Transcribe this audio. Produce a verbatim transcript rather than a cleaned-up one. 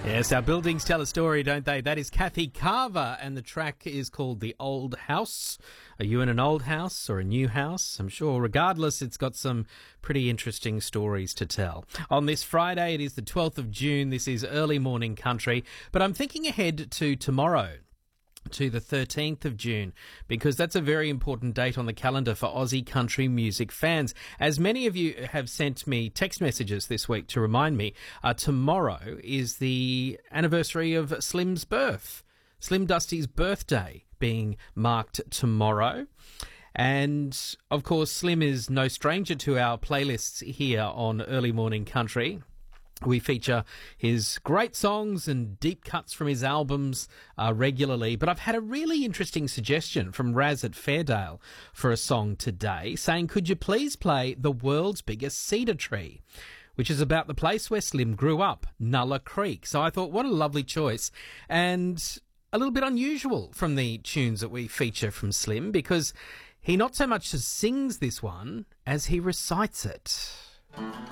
Yes, our buildings tell a story, don't they? That is Kathy Carver, and the track is called The Old House. Are you in an old house or a new house? I'm sure, regardless, it's got some pretty interesting stories to tell. On this Friday, it is the twelfth of June. This is Early Morning Country, but I'm thinking ahead to tomorrow, to the thirteenth of June, because that's a very important date on the calendar for Aussie country music fans. As many of you have sent me text messages this week to remind me, uh, tomorrow is the anniversary of Slim's birth. Slim Dusty's birthday being marked tomorrow. And, of course, Slim is no stranger to our playlists here on Early Morning Country. We feature his great songs and deep cuts from his albums uh, regularly, but I've had a really interesting suggestion from Raz at Fairdale for a song today, saying, could you please play The World's Biggest Cedar Tree, which is about the place where Slim grew up, Nulla Creek. So I thought, what a lovely choice, and a little bit unusual from the tunes that we feature from Slim, because he not so much sings this one as he recites it.